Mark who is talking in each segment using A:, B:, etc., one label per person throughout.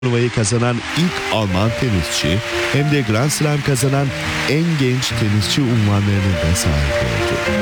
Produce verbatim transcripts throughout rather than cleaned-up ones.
A: turnuvayı kazanan ilk Alman tenisçi hem de Grand Slam kazanan en genç tenisçi unvanlarının da sahibi oldu.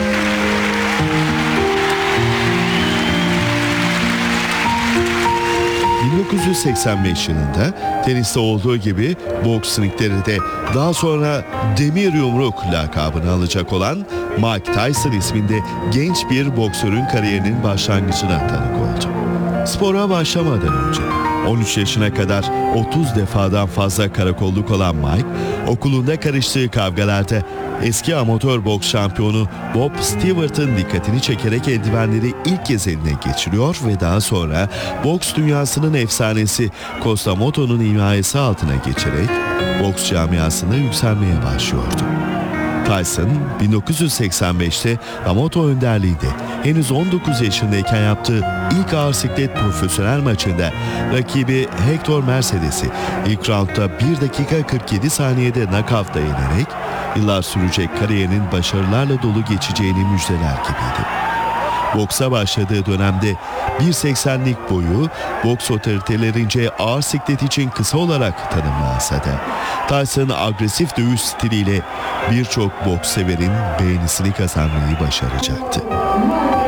A: bin dokuz yüz seksen beş yılında teniste olduğu gibi boks ringleri de daha sonra Demir Yumruk lakabını alacak olan Mike Tyson isminde genç bir boksörün kariyerinin başlangıcına tanık oldu. Spora başlamadan önce on üç yaşına kadar otuz defadan fazla karakolluk olan Mike, okulunda karıştığı kavgalarda eski amatör boks şampiyonu Bob Stewart'ın dikkatini çekerek eldivenleri ilk kez eline geçiriyor ve daha sonra boks dünyasının efsanesi Costa Moto'nun himayesi altına geçerek boks camiasında yükselmeye başlıyordu. Tyson bin dokuz yüz seksen beşte Yamato önderliğinde henüz on dokuz yaşındayken yaptığı ilk ağır siklet profesyonel maçında rakibi Hector Mercedes'i ilk roundda bir dakika kırk yedi saniyede knockout'la yenerek yıllar sürecek kariyerinin başarılarla dolu geçeceğini müjdeler gibiydi. Boksa başladığı dönemde bir seksenlik boyu boks otoritelerince ağır siklet için kısa olarak tanımlansa da Tyson agresif dövüş stiliyle birçok boks severin beğenisini kazanmayı başaracaktı.